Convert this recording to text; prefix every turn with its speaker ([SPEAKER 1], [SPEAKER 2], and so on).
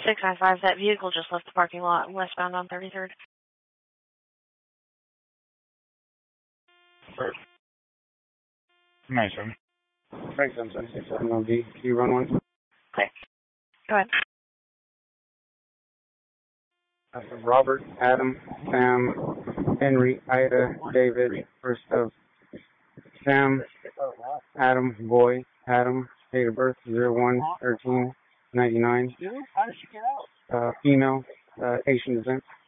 [SPEAKER 1] 695, that vehicle just left the parking lot westbound on 33rd.
[SPEAKER 2] Perfect. Nice one.
[SPEAKER 3] Right, 767 LD. Can you run one?
[SPEAKER 1] Okay. Go ahead.
[SPEAKER 3] Robert, Adam, Sam, Henry, Ida, David, first of Sam, Adam, boy, Adam, date of birth 01/13/99.
[SPEAKER 4] How did she get out?
[SPEAKER 3] Female, Asian descent.